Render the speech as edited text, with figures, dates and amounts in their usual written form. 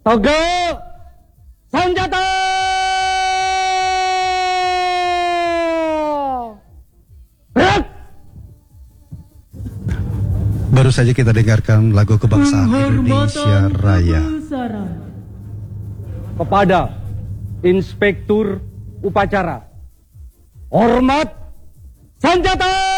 Tegak senjata! Gerak! Baru saja kita dengarkan lagu kebangsaan Indonesia Raya. Kepada Inspektur Upacara, hormat senjata!